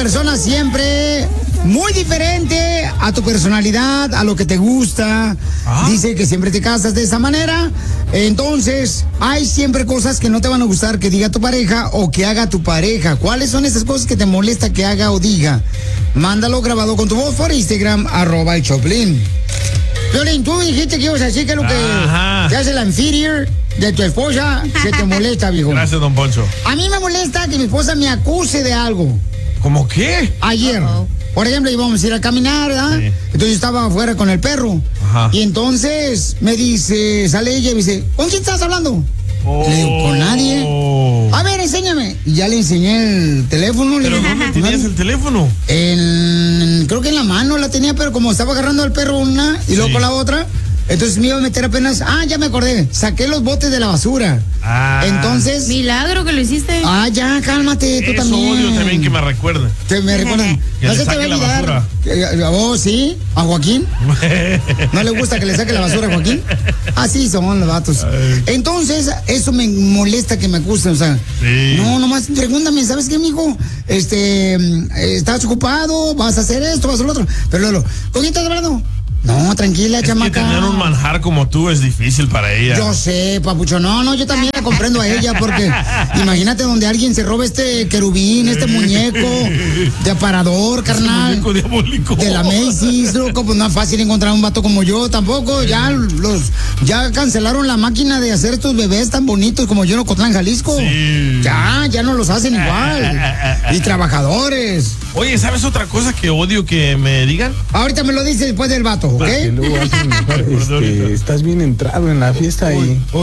persona siempre muy diferente a tu personalidad, a lo que te gusta. Dice que siempre te casas de esa manera. Entonces, hay siempre cosas que no te van a gustar que diga tu pareja o que haga tu pareja. ¿Cuáles son esas cosas que te molesta que haga o diga? Mándalo grabado con tu voz por Instagram, @el Choplin. Piolín, tú dijiste que ibas a decir que lo que te hace la inferior de tu esposa se te molesta, viejo. Gracias, don Poncho. A mí me molesta que mi esposa me acuse de algo. ¿Cómo qué? Ayer. Por ejemplo, íbamos a ir a caminar, ¿verdad? Sí. Entonces yo estaba afuera con el perro. Y entonces me dice, sale ella y me dice, ¿con quién estás hablando? Le digo, con nadie. A ver, enséñame. Y ya le enseñé el teléfono. ¿Pero dónde tenías el teléfono? Creo que en la mano la tenía, pero como estaba agarrando al perro una y luego con la otra, entonces me iba a meter apenas. Ya me acordé. Saqué los botes de la basura. Entonces. Milagro que lo hiciste. Ya, cálmate, tú también. Odio también que me recuerden. Que me recuerden. No se te va a olvidar. ¿Sí? ¿A Joaquín? ¿No le gusta que le saque la basura a Joaquín? Así son los vatos. Entonces, eso me molesta que me acusen, o sea. No, nomás pregúntame, ¿sabes qué, mijo? ¿Estás ocupado? ¿Vas a hacer esto? ¿Vas a hacer lo otro? Pero Lolo, ¿con quién estás hablando? No, tranquila, chamaca. Que tener un manjar como tú es difícil para ella. Yo sé, papucho. No, yo también la comprendo a ella porque imagínate donde alguien se robe este querubín, este muñeco de aparador, carnal. Muñeco diabólico. De la Macy's, loco, pues no es fácil encontrar un vato como yo tampoco. Ya cancelaron la máquina de hacer estos bebés tan bonitos como yo en Ocotlán, Jalisco. Sí. Ya no los hacen igual. Y trabajadores. Oye, ¿sabes otra cosa que odio que me digan? Ahorita me lo dice después del vato, ¿ok? Luego estás bien entrado en la fiesta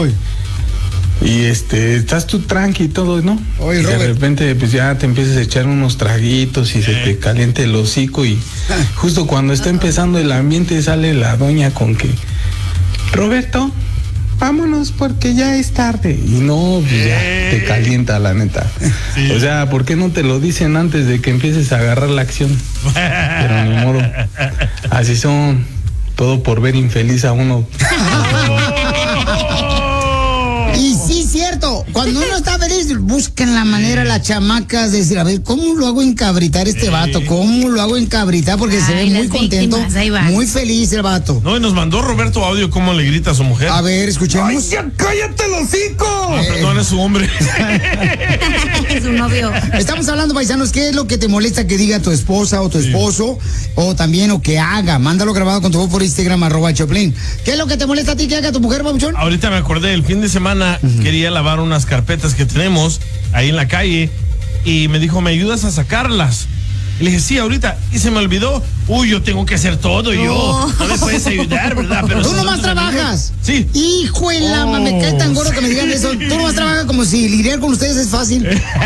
y estás tú tranqui y todo, ¿no? Oye, y de Robert, repente pues ya te empiezas a echar unos traguitos y se te calienta el hocico y justo cuando está empezando el ambiente sale la doña con que Roberto, vámonos porque ya es tarde. Y no, pues ya te calienta la neta. Sí. O sea, ¿por qué no te lo dicen antes de que empieces a agarrar la acción? Pero ni modo. Así son. Todo por ver infeliz a uno. Y sí, cierto, cuando uno está feliz, buscan la manera las chamacas de decir, a ver, ¿cómo lo hago encabritar este vato? ¿Cómo lo hago encabritar? Porque se ve muy contento, muy feliz el vato. No, y nos mandó Roberto audio cómo le grita a su mujer. A ver, escuchemos. ¡Ay, ya cállate el hocico! Perdón, es su hombre. Es su novio. Estamos hablando, paisanos, ¿qué es lo que te molesta que diga tu esposa o tu esposo? O también, o que haga. Mándalo grabado con tu voz por Instagram, @Choplin. ¿Qué es lo que te molesta a ti que haga tu mujer, papuchón? Ahorita me acordé, el fin de semana quería lavar unas carpetas que tenemos ahí en la calle y me dijo, ¿me ayudas a sacarlas? Y le dije, sí, ahorita. Y se me olvidó. Yo tengo que hacer todo yo. No me puedes ayudar, ¿verdad? Pero ¿tú nomás trabajas? Sí. Hijo de la me cae tan gordo que me digan eso. Tú nomás trabajas como si lidiar con ustedes es fácil.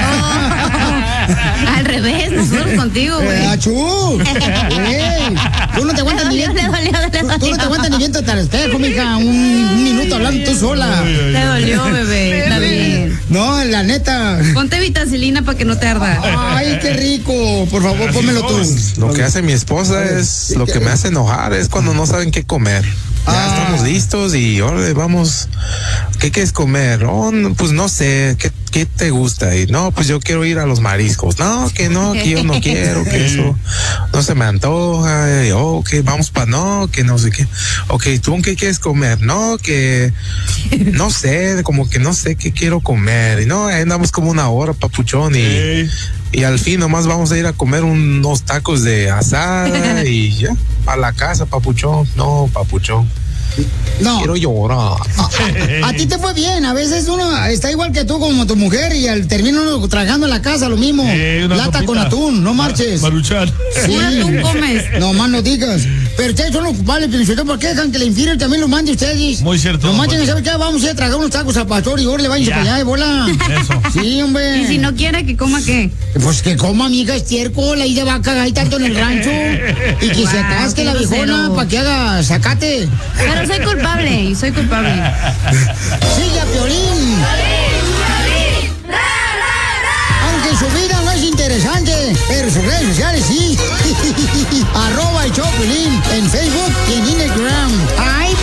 Al revés, nosotros contigo, güey. ¡Achú! Tú no te aguantas ni viento. Tú no te aguantas ni viento hasta el espejo, mija. Un minuto hablando tú sola. Te dolió, bebé. Está bien. No, la neta. Ponte vitacilina para que no te arda. Ay, qué rico. Por favor, pónmelo tú. Lo que hace mi esposa es lo que me hace enojar, es cuando no saben qué comer. Ya estamos listos y órale, vamos. ¿Qué quieres comer? Pues no sé, ¿qué te gusta? Y no, pues yo quiero ir a los mariscos. No, que yo no quiero, que eso no se me antoja. Que vamos que no sé qué. Ok, ¿tú qué quieres comer? No, que no sé, como que no sé qué quiero comer. Y no, andamos como una hora, papuchón, y al fin nomás vamos a ir a comer unos tacos de asada y ya, a la casa, papuchón. No, papuchón. No. Quiero llorar. A ti te fue bien. A veces uno está igual que tú como tu mujer y al termino uno trabajando en la casa lo mismo. Lata sopita con atún, no marches. Maruchan. Sí. Un atún comes. No más no digas. Pero ustedes son los culpables, ¿por qué dejan que la inferior también los mande ustedes? Muy cierto. No manchen, ¿sabe qué? Vamos a ir a tragar unos tacos al pastor y ahora le vayan para allá y bola. Eso. Sí, hombre. Y si no quiere, ¿que coma qué? Pues que coma, amiga, estiércol, ahí de vaca, ahí tanto en el rancho. Y que se atasque la viejona para que haga zacate. Pero soy culpable, y soy culpable. Sigue a Piolín. Aunque su vida no es interesante, pero sus redes sociales sí. @el Choplin en Facebook y en Instagram. ¡Ay,